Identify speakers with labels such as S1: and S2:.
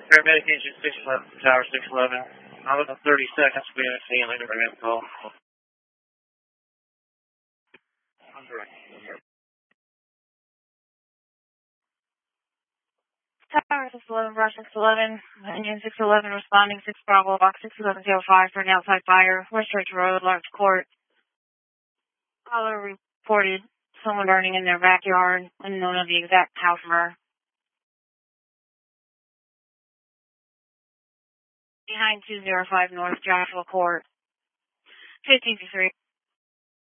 S1: Paramedic engine 611, tower 611. I'll within 30 seconds, we have a scene later for him call.
S2: Tower 611, brush 611, engine 611 responding 6 Bravo, box 61105 for an outside fire, West Church Road, Lawrence Court. Caller reported someone burning in their backyard, unknown of the exact house number. Behind 205 North Joshua Court, 53.